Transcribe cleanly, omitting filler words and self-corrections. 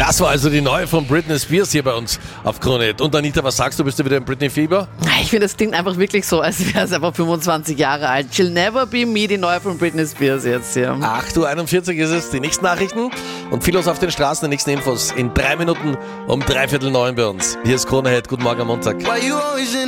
Das war also die neue von Britney Spears hier bei uns auf Krone. Und Anita, was sagst du? Bist du wieder im Britney-Fieber? Ich finde, das klingt einfach wirklich so, als wäre es einfach 25 Jahre alt. She'll Never Be Me, die neue von Britney Spears jetzt hier. 8:41 Uhr ist es, die nächsten Nachrichten und viel los auf den Straßen, die nächsten Infos in 3 Minuten um 8:45 bei uns. Hier ist Krone Hit. Guten Morgen am Montag.